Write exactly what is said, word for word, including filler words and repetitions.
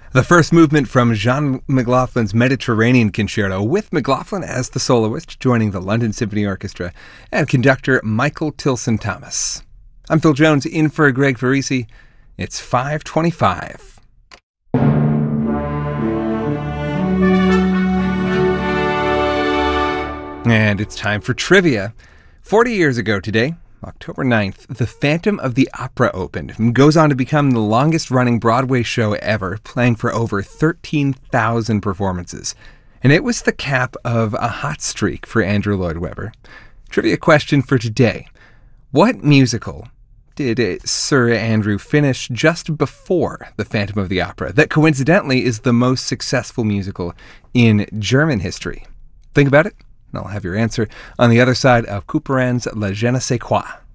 The first movement from John McLaughlin's Mediterranean Concerto, with McLaughlin as the soloist, joining the London Symphony Orchestra, and conductor Michael Tilson Thomas. I'm Phil Jones, in for Greg Farisi. It's five twenty-five. And it's time for trivia. Forty years ago today, October ninth, The Phantom of the Opera opened and goes on to become the longest-running Broadway show ever, playing for over thirteen thousand performances. And it was the cap of a hot streak for Andrew Lloyd Webber. Trivia question for today. What musical did Sir Andrew finish just before The Phantom of the Opera that coincidentally is the most successful musical in German history? Think about it, and I'll have your answer on the other side of Couperin's Le Je ne sais quoi.